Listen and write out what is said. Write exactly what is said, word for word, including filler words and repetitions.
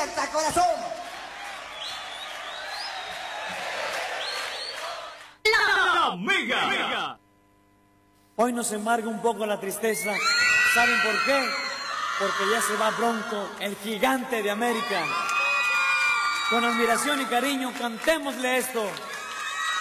despierta, corazón. La Mega. Mega. Hoy nos embarga un poco la tristeza. ¿Saben por qué? Porque ya se va Bronco, el gigante de América. Con admiración y cariño, cantémosle esto.